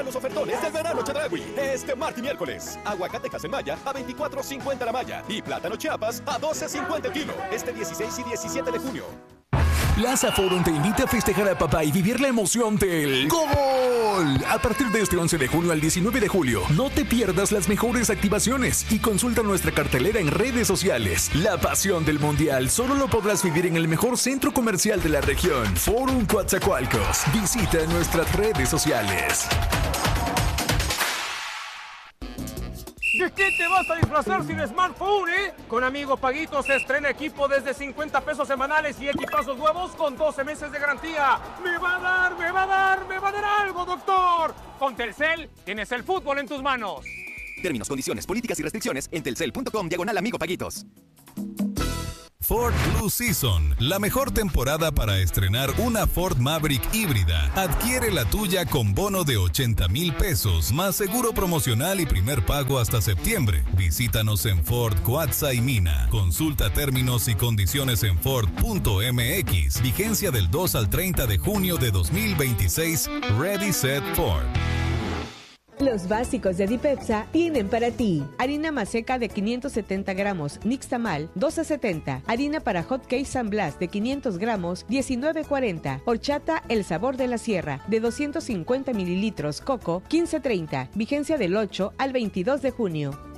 Aprovecha los ofertones del verano Chedraui. Este martes y miércoles. Aguacate Casemaya a 24.50 la malla. Y plátano Chiapas a 12.50 el kilo. Este 16 y 17 de junio. Plaza Forum te invita a festejar a papá y vivir la emoción del ¡Gol! A partir de este 11 de junio al 19 de julio, no te pierdas las mejores activaciones y consulta nuestra cartelera en redes sociales. La pasión del Mundial solo lo podrás vivir en el mejor centro comercial de la región, Forum Coatzacoalcos. Visita nuestras redes sociales. ¿De qué te vas a disfrazar sin smartphone, Con Amigo Paguitos se estrena equipo desde 50 pesos semanales y equipazos nuevos con 12 meses de garantía. ¡Me va a dar algo, doctor! Con Telcel tienes el fútbol en tus manos. Términos, condiciones, políticas y restricciones en telcel.com/Amigo Paguitos. Ford Blue Season, la mejor temporada para estrenar una Ford Maverick híbrida. Adquiere la tuya con bono de 80,000 pesos, más seguro promocional y primer pago hasta septiembre. Visítanos en Ford Coatza y Mina. Consulta términos y condiciones en Ford.mx. Vigencia del 2 al 30 de junio de 2026. Ready, Set, Ford. Los básicos de Dipepsa tienen para ti: harina maseca de 570 gramos, Nixtamal, 12.70. Harina para hot cake San Blas de 500 gramos, 19.40. Horchata El Sabor de la Sierra de 250 mililitros, Coco, 15.30. Vigencia del 8 al 22 de junio.